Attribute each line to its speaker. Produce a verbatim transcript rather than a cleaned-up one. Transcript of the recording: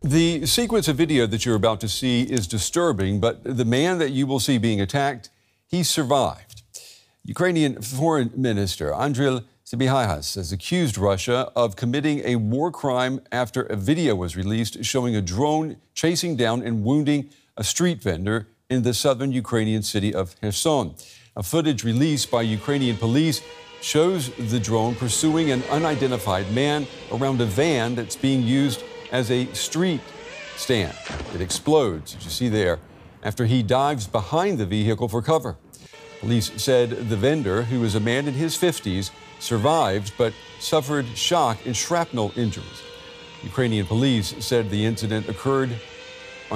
Speaker 1: The sequence of video that you're about to see is disturbing, but the man that you will see being attacked, he survived. Ukrainian Foreign Minister Andriy Sybiha has accused Russia of committing a war crime after a video was released showing a drone chasing down and wounding a street vendor in the southern Ukrainian city of Kherson. A footage released by Ukrainian police shows the drone pursuing an unidentified man around a van that's being used as a street stand. It explodes, as you see there, after he dives behind the vehicle for cover. Police said the vendor, who is a man in his fifties, survived but suffered shock and shrapnel injuries. Ukrainian police said the incident occurred